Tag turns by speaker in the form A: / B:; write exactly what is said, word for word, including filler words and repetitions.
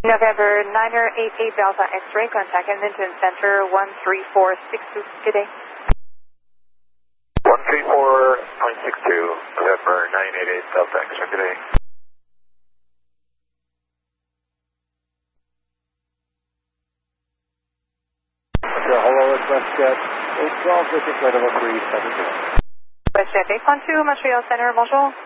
A: November niner eight eight Delta X-ray, contact Edmonton Center one three four six two. Good day.
B: one three four point six two, November nine eight eight Delta X-ray. Good day.
C: Hello, it's WestJet eight twelve, this is Flight Level three seven zero.
A: WestJet eight one two, Montreal Center, bonjour.